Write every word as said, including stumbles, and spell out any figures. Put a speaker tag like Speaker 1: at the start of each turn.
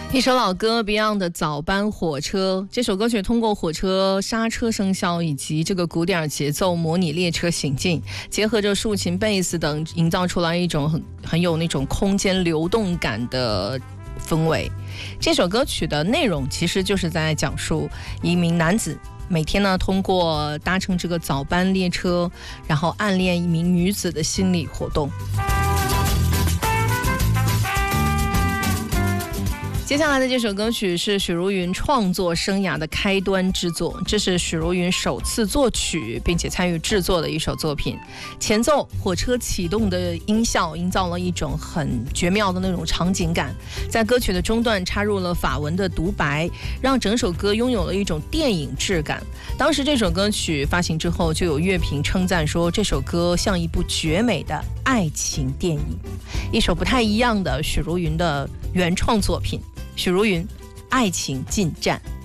Speaker 1: 一首老歌 Beyond 的早班火车，这首歌曲通过火车刹车声效以及这个鼓点节奏模拟列车行进，结合着竖琴、贝斯等，营造出来一种很很有那种空间流动感的氛围。这首歌曲的内容其实就是在讲述一名男子每天呢通过搭乘这个早班列车，然后暗恋一名女子的心理活动。接下来的这首歌曲是许茹芸创作生涯的开端之作，这是许茹芸首次作曲并且参与制作的一首作品。前奏火车启动的音效营造了一种很绝妙的那种场景感，在歌曲的中段插入了法文的独白，让整首歌拥有了一种电影质感。当时这首歌曲发行之后，就有乐评称赞说这首歌像一部绝美的爱情电影，一首不太一样的许茹芸的原创作品。许茹芸，爱情进站。